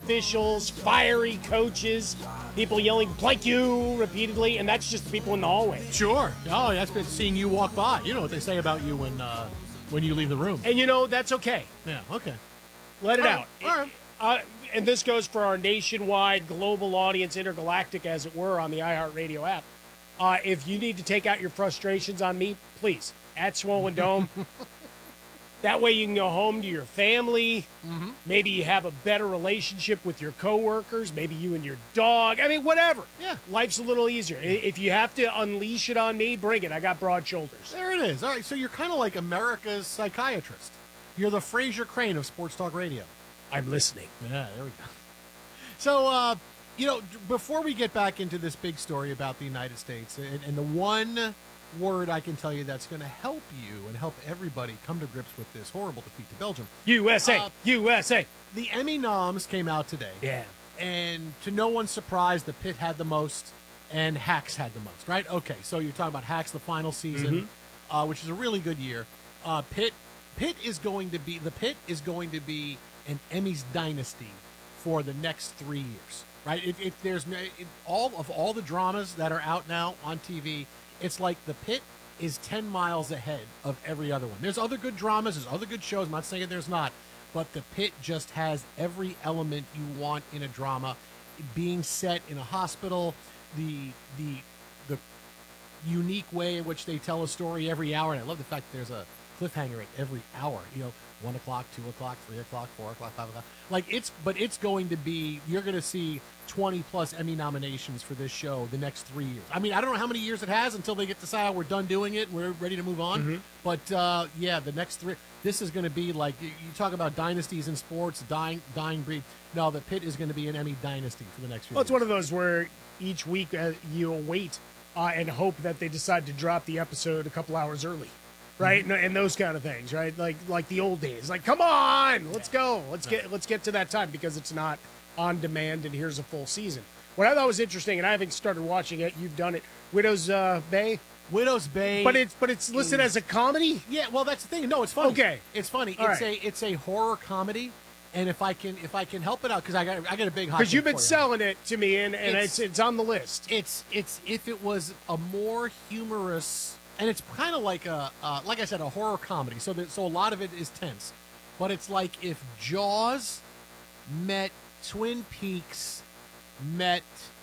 officials, fiery coaches, people yelling "Plank you" repeatedly, and that's just the people in the hallway. Sure. Oh, that's been seeing you walk by. You know what they say about you when you leave the room. And that's okay. Yeah. Okay. Let it out. All right. And this goes for our nationwide, global audience, intergalactic, as it were, on the iHeartRadio app. If you need to take out your frustrations on me, please, at Swollen Dome. That way you can go home to your family. Mm-hmm. Maybe you have a better relationship with your coworkers. Maybe you and your dog. I mean, whatever. Yeah. Life's a little easier. If you have to unleash it on me, bring it. I got broad shoulders. There it is. All right, so you're kind of like America's psychiatrist. You're the Fraser Crane of Sports Talk Radio. I'm listening. Yeah, there we go. So, before we get back into this big story about the United States, and the one word I can tell you that's going to help you and help everybody come to grips with this horrible defeat to Belgium. USA. USA. The Emmy noms came out today. Yeah. And to no one's surprise, the Pit had the most and Hacks had the most, right? Okay, so you're talking about Hacks, the final season, which is a really good year. Pit is going to be an Emmys dynasty for the next 3 years, right? All the dramas that are out now on TV, it's like the Pit is 10 miles ahead of every other one. There's other good dramas, there's other good shows. I'm not saying there's not, but the Pit just has every element you want in a drama. Being set in a hospital, the unique way in which they tell a story every hour, and I love the fact that there's a cliffhanger at every hour. 1 o'clock, 2 o'clock, 3 o'clock, 4 o'clock, 5 o'clock. It's going to be. You're going to see 20 plus Emmy nominations for this show the next 3 years. I mean, I don't know how many years it has until they get to decide we're done doing it and we're ready to move on. But the next 3. This is going to be like you talk about dynasties in sports, dying breed. No, the Pit is going to be an Emmy dynasty for the next few years. Well, it's one of those where each week you wait and hope that they decide to drop the episode a couple hours early. Right, and those kind of things, right? Like the old days. Like, come on, let's go, let's get to that time because it's not on demand. And here's a full season. What I thought was interesting, and I haven't started watching it. You've done it. Widow's Bay. Widow's Bay. But it's listed as a comedy. Yeah, well, that's the thing. No, it's funny. Okay, it's funny. Right. It's a horror comedy. And if I can help it out, because I got a big hot because you've been selling it to me, and it's on the list. It's if it was a more humorous. And it's kind of like like I said, a horror comedy. So a lot of it is tense, but it's like if Jaws met Twin Peaks met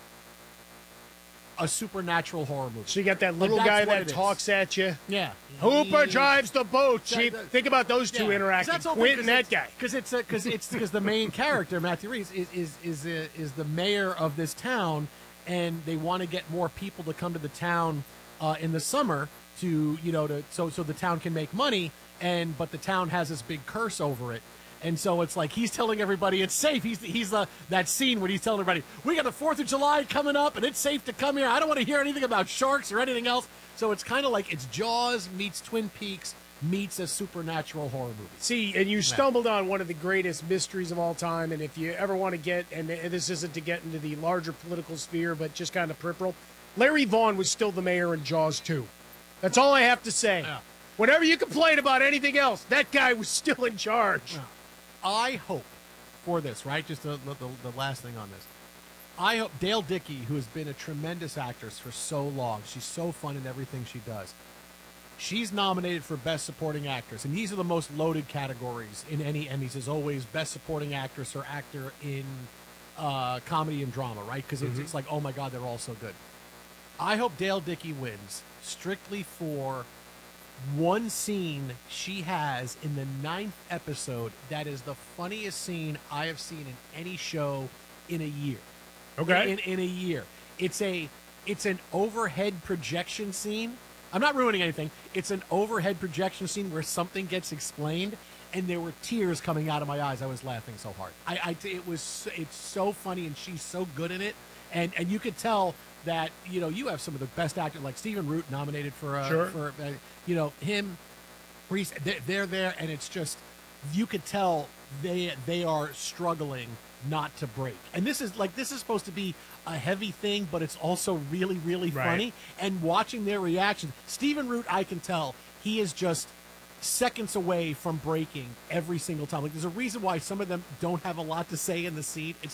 a supernatural horror movie. So you got that little guy that talks at you. Yeah, Hooper drives the boat. Chief, think about those two interacting. Quint and that guy. Because the main character Matthew Reeves is the mayor of this town, and they want to get more people to come to the town in the summer. So the town can make money, but the town has this big curse over it, and so it's like he's telling everybody it's safe. He's that scene when he's telling everybody we got the 4th of July coming up, and it's safe to come here. I don't want to hear anything about sharks or anything else. So it's kind of like it's Jaws meets Twin Peaks meets a supernatural horror movie. See, and you stumbled on one of the greatest mysteries of all time, and if you ever want to get, and this isn't to get into the larger political sphere, but just kind of peripheral, Larry Vaughn was still the mayor in Jaws 2. That's all I have to say. Yeah. Whenever you complain about anything else, that guy was still in charge. Yeah. I hope for this, right? Just the last thing on this. I hope Dale Dickey, who has been a tremendous actress for so long, she's so fun in everything she does. She's nominated for Best Supporting Actress, and these are the most loaded categories in any Emmys, is always Best Supporting Actress or Actor in comedy and drama, right? Because it's like, oh my God, they're all so good. I hope Dale Dickey wins strictly for one scene she has in the 9th episode that is the funniest scene I have seen in any show in a year. Okay. In a year. It's an overhead projection scene. I'm not ruining anything. It's an overhead projection scene where something gets explained, and there were tears coming out of my eyes. I was laughing so hard. It's so funny, and she's so good in it. And you could tell that, you have some of the best actors, like Stephen Root nominated for him, Reese, they're there, and it's just, you could tell they are struggling not to break. And this is supposed to be a heavy thing, but it's also really, really funny. And watching their reactions, Stephen Root, I can tell, he is just seconds away from breaking every single time. Like, there's a reason why some of them don't have a lot to say in the scene.